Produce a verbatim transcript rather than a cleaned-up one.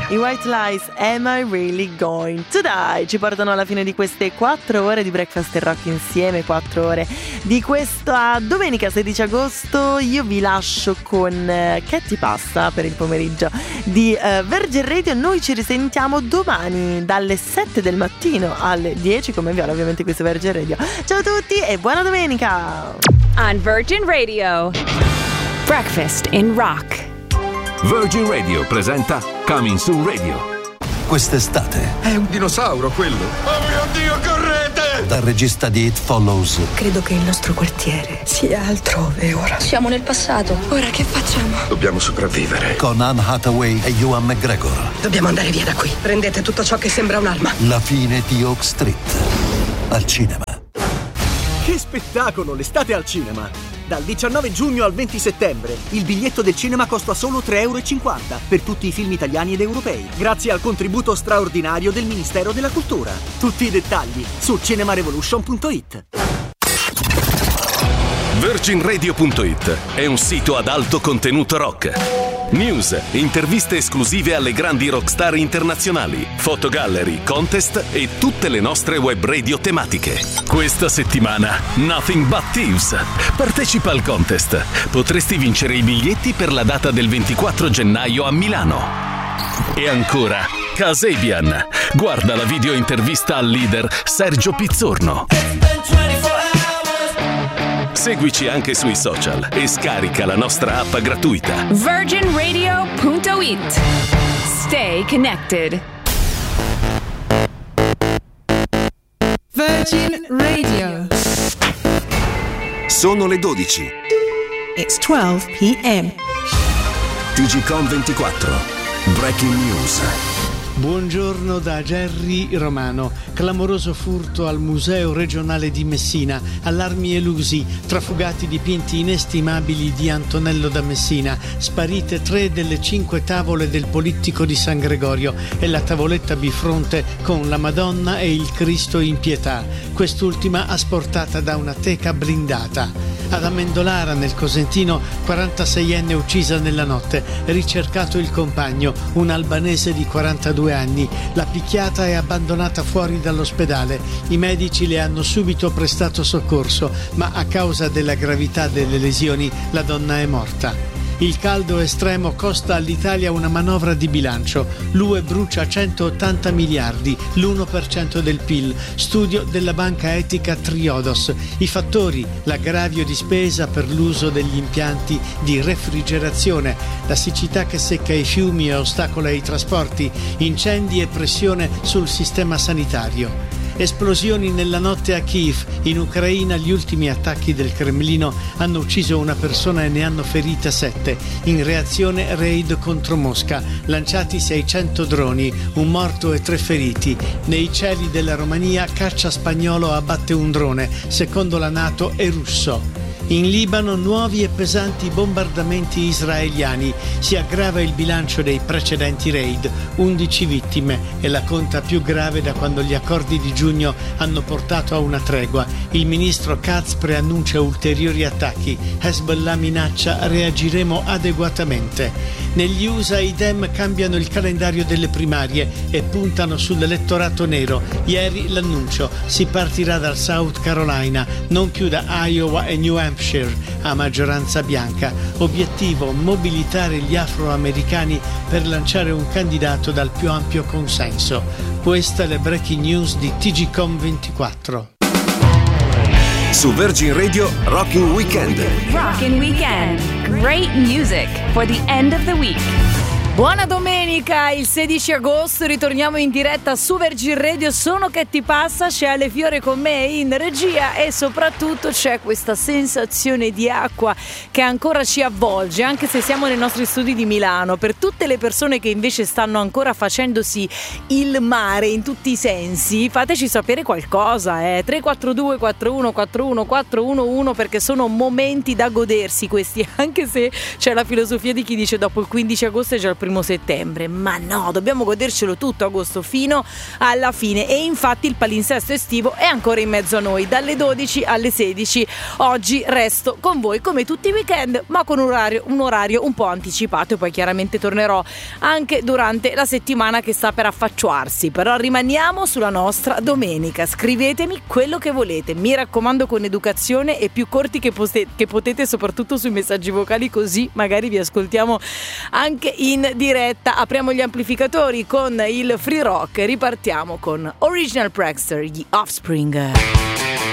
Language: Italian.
I White Lies, Am I Really Going to Die? Ci portano alla fine di queste quattro ore di Breakfast e Rock insieme, quattro ore di questa domenica sedici agosto. Io vi lascio con uh, Che ti passa per il pomeriggio di uh, Virgin Radio. Noi ci risentiamo domani dalle sette del mattino alle dieci come Viola, ovviamente questo è Virgin Radio. Ciao a tutti e buona domenica! On Virgin Radio, Breakfast in Rock. Virgin Radio presenta Coming Soon Radio. Quest'estate è un dinosauro quello. Oh mio Dio, correte! Dal regista di It Follows. Credo che il nostro quartiere sia altrove ora. Siamo nel passato. Ora che facciamo? Dobbiamo sopravvivere. Con Anne Hathaway e Ewan McGregor. Dobbiamo andare via da qui. Prendete tutto ciò che sembra un'arma. La fine di Oak Street. Al cinema. Che spettacolo, l'estate al cinema! Dal diciannove giugno al venti settembre il biglietto del cinema costa solo tre e cinquanta euro per tutti i film italiani ed europei, grazie al contributo straordinario del Ministero della Cultura. Tutti i dettagli su cinemarevolution punto it. Virgin Radio punto it è un sito ad alto contenuto rock. News, interviste esclusive alle grandi rockstar internazionali, fotogallery, contest e tutte le nostre web radio tematiche. Questa settimana Nothing But Thieves. Partecipa al contest. Potresti vincere i biglietti per la data del ventiquattro gennaio a Milano. E ancora Kasabian. Guarda la video intervista al leader Sergio Pizzorno. Seguici anche sui social e scarica la nostra app gratuita. Virgin Radio punto it. Stay connected. Virgin Radio. Sono le dodici. It's twelve p.m. T G Com ventiquattro. Breaking News. Buongiorno da Gerry Romano. Clamoroso furto al Museo regionale di Messina. Allarmi elusi, trafugati dipinti inestimabili di Antonello da Messina. Sparite tre delle cinque tavole del Polittico di San Gregorio e la tavoletta bifronte con la Madonna e il Cristo in pietà. Quest'ultima asportata da una teca blindata. Ad Amendolara, nel Cosentino, quarantaseienne uccisa nella notte. Ricercato il compagno, un albanese di quarantadue anni. La picchiata è abbandonata fuori dall'ospedale. I medici le hanno subito prestato soccorso, ma a causa della gravità delle lesioni la donna è morta. Il caldo estremo costa all'Italia una manovra di bilancio. L'U E brucia centottanta miliardi, l'uno per cento del P I L. Studio della banca etica Triodos. I fattori: l'aggravio di spesa per l'uso degli impianti di refrigerazione, la siccità che secca i fiumi e ostacola i trasporti, incendi e pressione sul sistema sanitario. Esplosioni nella notte a Kiev. In Ucraina gli ultimi attacchi del Cremlino hanno ucciso una persona e ne hanno ferite sette. In reazione raid contro Mosca. Lanciati seicento droni, un morto e tre feriti. Nei cieli della Romania caccia spagnolo abbatte un drone. Secondo la NATO è russo. In Libano nuovi e pesanti bombardamenti israeliani. Si aggrava il bilancio dei precedenti raid, undici vittime, e la conta più grave da quando gli accordi di giugno hanno portato a una tregua. Il ministro Katz preannuncia ulteriori attacchi. Hezbollah minaccia: reagiremo adeguatamente. Negli U S A i Dem cambiano il calendario delle primarie e puntano sull'elettorato nero. Ieri l'annuncio: si partirà dal South Carolina, non più da Iowa e New Hampshire, a maggioranza bianca. Obiettivo: mobilitare gli afroamericani per lanciare un candidato dal più ampio consenso. Questa è la breaking news di T G Com ventiquattro. Su Virgin Radio, Rockin' Weekend. Rockin' Weekend. Great music for the end of the week. Buona domenica, il sedici agosto ritorniamo in diretta su Virgin Radio. Sono Che ti passa, c'è Ale Fiore con me in regia e soprattutto c'è questa sensazione di acqua che ancora ci avvolge, anche se siamo nei nostri studi di Milano. Per tutte le persone che invece stanno ancora facendosi il mare in tutti i sensi, fateci sapere qualcosa, eh. tre quattro due quattro uno quattro uno quattro uno uno, perché sono momenti da godersi questi, anche se c'è la filosofia di chi dice dopo il quindici agosto è già il primo primo settembre, ma no, dobbiamo godercelo tutto agosto fino alla fine, e infatti il palinsesto estivo è ancora in mezzo a noi dalle dodici alle sedici. Oggi resto con voi come tutti i weekend, ma con un orario, un orario un po' anticipato, e poi chiaramente tornerò anche durante la settimana che sta per affacciarsi. Però rimaniamo sulla nostra domenica. Scrivetemi quello che volete, mi raccomando con educazione e più corti che, poste- che potete, soprattutto sui messaggi vocali, così magari vi ascoltiamo anche in diretta. Apriamo gli amplificatori con il free rock e ripartiamo con Original Prankster, gli Offspring.